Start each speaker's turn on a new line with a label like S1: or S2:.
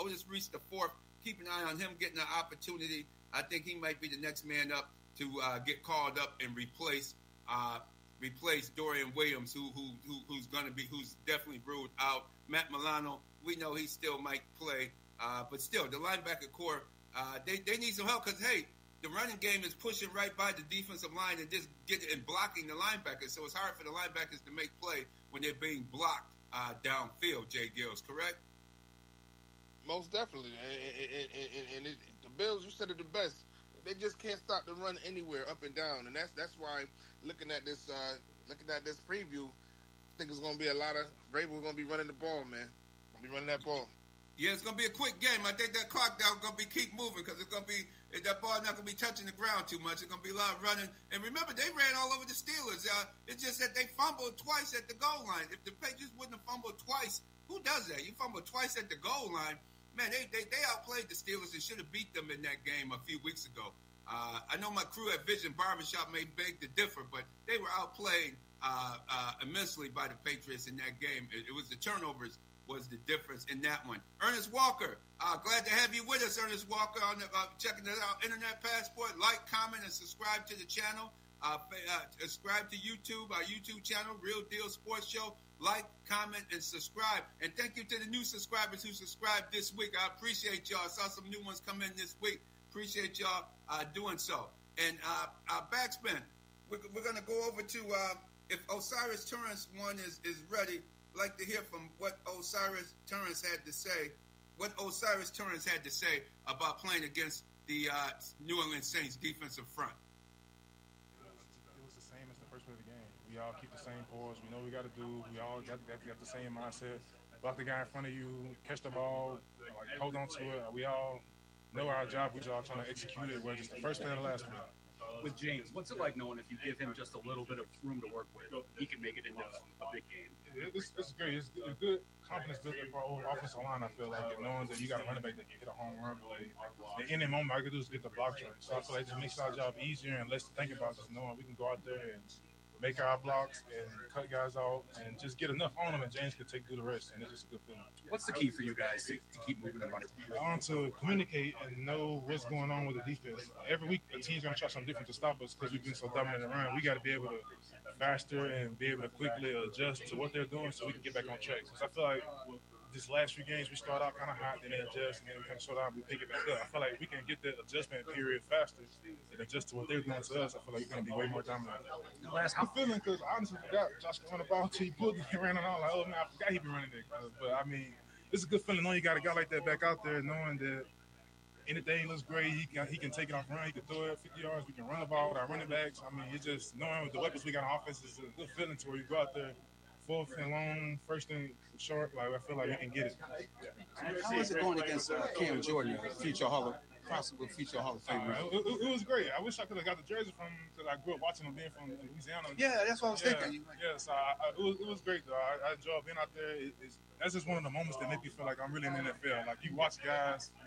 S1: Otis Reese the fourth. Keep an eye on him getting an opportunity. I think he might be the next man up to get called up and replace Dorian Williams, who's definitely ruled out. Matt Milano, we know he still might play, but still the linebacker core, they need some help because hey, the running game is pushing right by the defensive line and just blocking the linebackers. So it's hard for the linebackers to make play when they're being blocked downfield. Jay Gills, correct?
S2: Most definitely, and the Bills, you said it the best. They just can't stop the run anywhere, up and down, and that's why looking at this preview, I think it's going to be a lot of Vrabel's going to be running the ball, man. Going to be running that ball.
S1: Yeah, it's going to be a quick game. I think that clock down going to keep moving because it's going to be that ball not going to be touching the ground too much. It's going to be a lot of running. And remember, they ran all over the Steelers. It's just that they fumbled twice at the goal line. If the Patriots wouldn't have fumbled twice, who does that? You fumble twice at the goal line. Man, they outplayed the Steelers and should have beat them in that game a few weeks ago. I know my crew at Vision Barbershop may beg to differ, but they were outplayed immensely by the Patriots in that game. It was the turnovers was the difference in that one. Ernest Walker, glad to have you with us, Ernest Walker, on checking it out. Internet Passport, like, comment, and subscribe to the channel. Subscribe to YouTube, our YouTube channel, Real Deal Sports Show. Like, comment, and subscribe. And thank you to the new subscribers who subscribed this week. I appreciate y'all. I saw some new ones come in this week. Appreciate y'all doing so. And Backspin, we're going to go over to, if Osiris Torrance one is ready, I'd like to hear from what Osiris Torrance had to say about playing against the New Orleans Saints defensive front.
S3: It was the same as the first play of the game. We all keep the same pause. We know what we got to do. We all got the same mindset. Block the guy in front of you, catch the ball, hold on to it. We all know our job. We're all trying to execute it, whether it's the first play or the last play.
S4: With James, what's it like knowing if you give him just a little bit of room to work with, he can make it into a big game?
S3: It's great. It's a good confidence builder for our offensive line, I feel like, knowing that you got a running back that can hit a home run play. At any moment, all I can do is get the block track. So I feel like it just makes our job easier and less to think about, just knowing we can go out there and make our blocks and cut guys out and just get enough on them and James can take through the rest, and it's just a good feeling.
S4: What's the key for you guys to keep moving the running?
S3: To communicate and know what's going on with the defense. Every week, a team's going to try something different to stop us because we've been so dominant in the run. We got to be able to faster and be able to quickly adjust to what they're doing so we can get back on track. Because I feel like these last few games, we start out kind of hot, then they adjust, and then we kind of slow down, we pick it back up. I feel like we can get that adjustment period faster and adjust to what they're doing to us. I feel like we're going to be way more dominant. I'm feeling because I honestly forgot Josh could run the ball until he pulled it and ran it all. Like, oh, man, I forgot he been running it. But, I mean, it's a good feeling knowing you got a guy like that back out there, knowing that anything looks great. He can take it off run. He can throw it 50 yards. We can run the ball with our running backs. I mean, it's just knowing with the weapons we got on offense is a good feeling to where you go out there fourth and long, first and short. Like, I feel like we can get it.
S5: How is it going against Cam Jordan, possible future Hall of Famer?
S3: It was great. I wish I could have got the jersey from because I grew up watching him being from Louisiana.
S5: Yeah, that's what I was thinking.
S3: Yeah, so it was great, though. I enjoyed being out there. That's just one of the moments that make me feel like I'm really in the NFL. Like, you watch guys